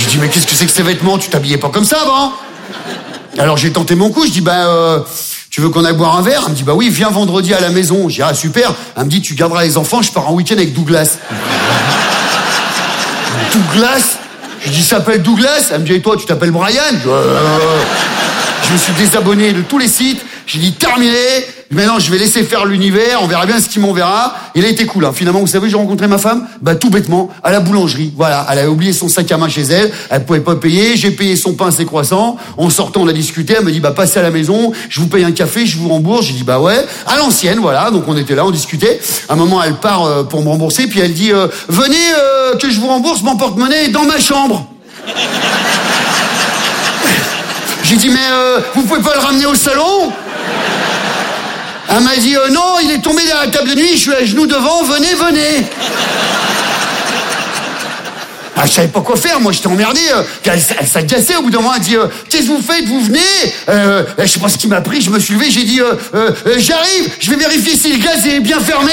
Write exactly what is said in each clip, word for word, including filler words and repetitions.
dis, mais qu'est-ce que c'est que ces vêtements? Tu t'habillais pas comme ça avant? Alors j'ai tenté mon coup, je dis, bah, euh, tu veux qu'on aille boire un verre? Elle me dit, bah oui, viens vendredi à la maison. Je dis, ah super. Elle me dit, tu garderas les enfants, je pars en week-end avec Douglas. Douglas? Je dis, il s'appelle Douglas? Elle me dit, et toi, tu t'appelles Brian? Je, euh, je me suis désabonné de tous les sites. J'ai dit, terminé. Maintenant, je vais laisser faire l'univers. On verra bien ce qu'il m'enverra. Il a été cool, hein. Finalement, vous savez, j'ai rencontré ma femme, bah, tout bêtement, à la boulangerie. Voilà. Elle avait oublié son sac à main chez elle. Elle pouvait pas payer. J'ai payé son pain, ses croissants. En sortant, on a discuté. Elle me dit, bah, passez à la maison. Je vous paye un café, je vous rembourse. J'ai dit, bah, ouais. À l'ancienne, voilà. Donc, on était là, on discutait. À un moment, elle part euh, pour me rembourser. Puis elle dit, euh, venez, euh, que je vous rembourse mon porte-monnaie dans ma chambre. J'ai dit, mais euh, vous pouvez pas le ramener au salon? Elle m'a dit, euh, non, il est tombé derrière la table de nuit, je suis à genoux devant, venez, venez. Ah, je savais pas quoi faire, moi j'étais emmerdé. Euh, elle elle s'agaçait au bout d'un moment, elle dit, euh, qu'est-ce que vous faites, vous venez? euh, Je sais pas ce qui m'a pris, je me suis levé, j'ai dit, euh, euh, euh, j'arrive, je vais vérifier si le gaz est bien fermé.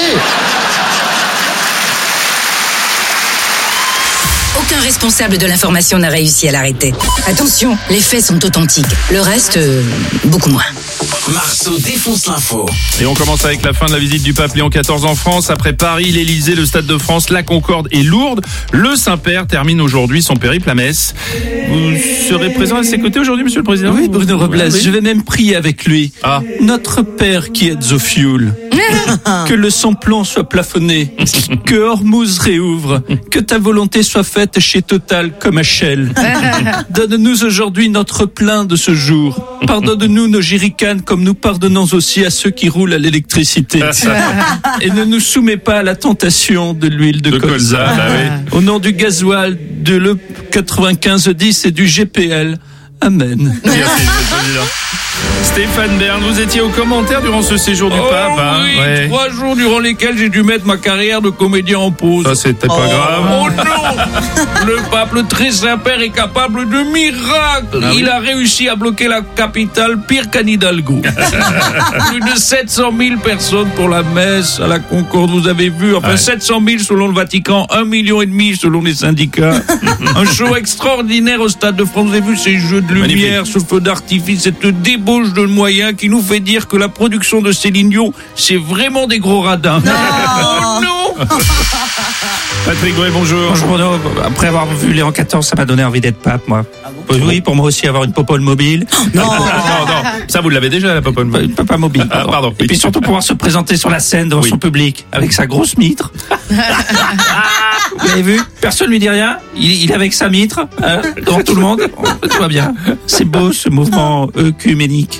Aucun responsable de l'information n'a réussi à l'arrêter. Attention, les faits sont authentiques. Le reste, euh, beaucoup moins. Marceau défonce l'info. Et on commence avec la fin de la visite du pape Léon quatorze en France. Après Paris, l'Élysée, le Stade de France, la Concorde et Lourdes, le Saint-Père termine aujourd'hui son périple à Metz. Vous serez présent à ses côtés aujourd'hui, Monsieur le Président? Oui, Bruno Robles, oui. Je vais même prier avec lui. Ah. Notre Père qui êtes au fioul, que le samplon soit plafonné, que Hormuz réouvre, que ta volonté soit faite chez Total comme à Shell. Donne-nous aujourd'hui notre plein de ce jour. Pardonne-nous nos jerrycans comme nous pardonnons aussi à ceux qui roulent à l'électricité. Et ne nous soumets pas à la tentation de l'huile de, de colza. colza bah oui. Au nom du gasoil, de l'E quatre-vingt-quinze dix et du G P L. Amen. Merci, Monsieur le Président. Stéphane Bern, vous étiez au commentaire durant ce séjour du oh pape. Hein oui, ouais. Trois jours durant lesquels j'ai dû mettre ma carrière de comédien en pause. Ça, c'était pas oh, grave. Oh non. Le pape, le très Saint-Père, est capable de miracles. Ah, Il oui. a réussi à bloquer la capitale pire qu'Anne Hidalgo. Plus de sept cent mille personnes pour la messe à la Concorde, vous avez vu. Enfin, ouais. sept cent mille selon le Vatican, un million et demi selon les syndicats. Un show extraordinaire au Stade de France. Vous avez vu ces jeux de lumière, magnifique. Ce feu d'artifice, cette débauche de moyens qui nous fait dire que la production de Céline Dion, c'est vraiment des gros radins. Non. Oh non. Patrick Gouet, bonjour. Bonjour Bruno. Après avoir vu Léon quatorze, ça m'a donné envie d'être pape, moi. Ah bon? Oui, pour moi aussi avoir une popole mobile. Non, non, non. Ça, vous l'avez déjà, la popole mobile. Papa mobile. Pardon. Ah, pardon. Et puis surtout pouvoir se présenter sur la scène devant oui. son public avec sa grosse mitre. Vous avez vu? Personne lui dit rien. Il, il est avec sa mitre hein, devant tout le monde. Tout va bien. C'est beau ce mouvement œcuménique.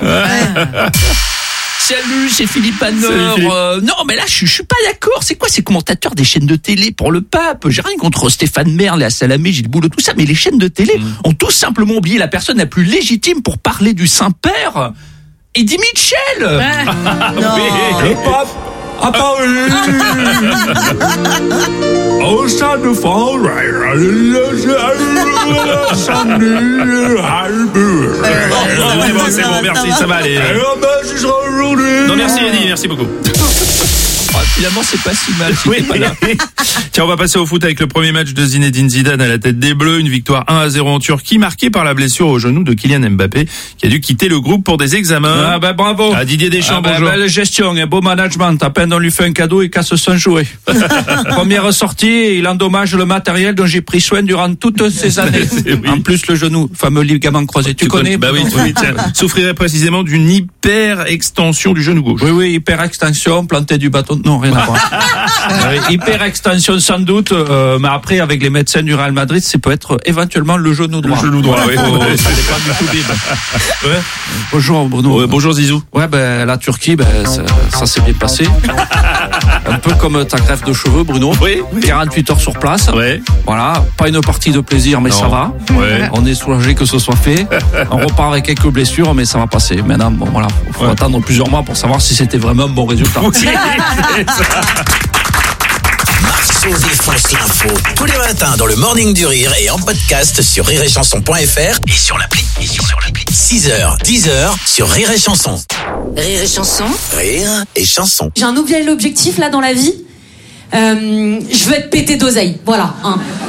Salut, c'est Philippe Hanor. Euh, non, mais là, je, je suis pas d'accord. C'est quoi ces commentateurs des chaînes de télé pour le pape? J'ai rien contre Stéphane Merle, la Salamé, Gilles Boulot, tout ça, mais les chaînes de télé mmh. ont tout simplement oublié la personne la plus légitime pour parler du Saint-Père, Eddie Mitchell. Ah, non. Le pape a parlé au Stade de France. C'est bon, merci, ça va aller. Non, merci Eddie, merci beaucoup. Ah, finalement, c'est pas si mal. Si oui. pas là. Tiens, on va passer au foot avec le premier match de Zinedine Zidane à la tête des Bleus. Une victoire un à zéro en Turquie, marquée par la blessure au genou de Kylian Mbappé, qui a dû quitter le groupe pour des examens. Ah ben bravo. À Didier Deschamps, ah ben, bonjour. Belle gestion, un beau management. À peine on lui fait un cadeau, il casse son jouet. Première sortie, il endommage le matériel dont j'ai pris soin durant toutes ces années. Oui. En plus, le genou, fameux ligament croisé. Tu, tu connais? Bah oui, oui, tiens. Souffrirait précisément d'une hyper-extension du genou gauche. Oui, oui, hyper-extension, planter du bâton. Non, rien à voir. euh, hyper extension sans doute, euh, mais après avec les médecins du Real Madrid, ça peut être éventuellement le genou droit. Le genou droit, oui. Oh, ça dépend du tout bib. Ouais. Bonjour Bruno. Ouais, bonjour Zizou. Ouais, ben la Turquie, ben ça, ça s'est bien passé. Un peu comme ta greffe de cheveux, Bruno. Oui. quarante-huit heures sur place. Ouais. Voilà, pas une partie de plaisir, mais non. Ça va. Ouais. On est soulagé que ce soit fait. On repart avec quelques blessures, mais ça va passer. Maintenant, bon voilà, faut ouais. attendre plusieurs mois pour savoir si c'était vraiment un bon résultat. Oui, c'est ça. Marceau défonce l'info tous les matins dans le Morning du Rire et en podcast sur rire et chanson point f r et sur l'appli. Et sur l'appli. six heures, dix heures sur Rire et Chanson. Rire et Chanson. Rire et Chanson. J'ai un nouvel objectif là dans la vie. Euh, je veux être pété d'oseille. Voilà. Hein.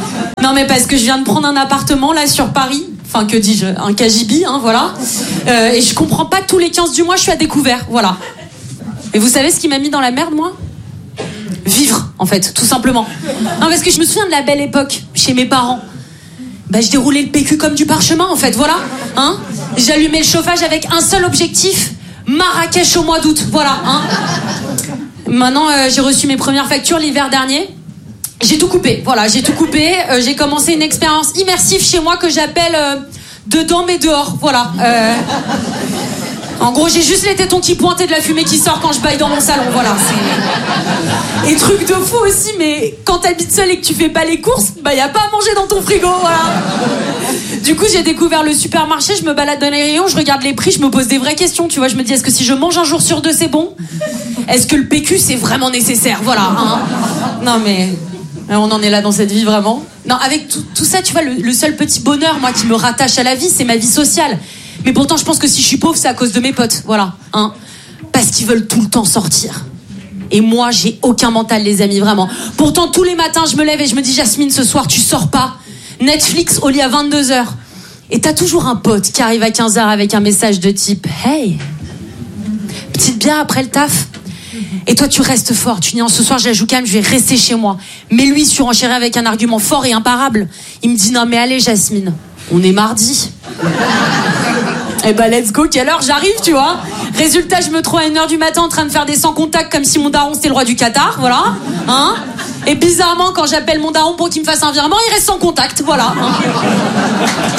Non, mais parce que je viens de prendre un appartement, là, sur Paris. Enfin, que dis-je, un K J B, hein, voilà. Euh, et je comprends pas, tous les quinze du mois, je suis à découvert, voilà. Et vous savez ce qui m'a mis dans la merde, moi ? Vivre, en fait, tout simplement. Non, parce que je me souviens de la belle époque, chez mes parents. Bah, je déroulais le P Q comme du parchemin, en fait, voilà. Hein ? J'allumais le chauffage avec un seul objectif, Marrakech au mois d'août, voilà. Hein ? Maintenant, euh, j'ai reçu mes premières factures l'hiver dernier. J'ai tout coupé, voilà, j'ai tout coupé. Euh, j'ai commencé une expérience immersive chez moi que j'appelle euh, dedans mais dehors, voilà. Euh... En gros, j'ai juste les tétons qui pointent et de la fumée qui sort quand je baille dans mon salon, voilà. C'est... Et truc de fou aussi, mais quand t'habites seul et que tu fais pas les courses, bah y a pas à manger dans ton frigo, voilà. Du coup, j'ai découvert le supermarché, je me balade dans les rayons, je regarde les prix, je me pose des vraies questions, tu vois. Je me dis, est-ce que si je mange un jour sur deux, c'est bon ? Est-ce que le P Q, c'est vraiment nécessaire ? Voilà, hein. Non mais... On en est là dans cette vie, vraiment. Non, avec tout, tout ça, tu vois, le, le seul petit bonheur, moi, qui me rattache à la vie, c'est ma vie sociale. Mais pourtant, je pense que si je suis pauvre, c'est à cause de mes potes, voilà. Hein. Parce qu'ils veulent tout le temps sortir. Et moi, j'ai aucun mental, les amis, vraiment. Pourtant, tous les matins, je me lève et je me dis, Jasmine, ce soir, tu sors pas. Netflix au lit à vingt-deux heures. Et t'as toujours un pote qui arrive à quinze heures avec un message de type, hey, petite bière après le taf. Et toi, tu restes fort. Tu dis, non, ce soir, je la joue calme, je vais rester chez moi. Mais lui, surenchérit avec un argument fort et imparable. Il me dit, non, mais allez, Jasmine, on est mardi. Eh ben, let's go, quelle heure j'arrive, tu vois. Résultat, je me trouve à une heure du matin en train de faire des sans contacts comme si mon daron, c'était le roi du Qatar, voilà. Hein. Et bizarrement, quand j'appelle mon daron pour qu'il me fasse un virement, il reste sans contact, voilà. Hein.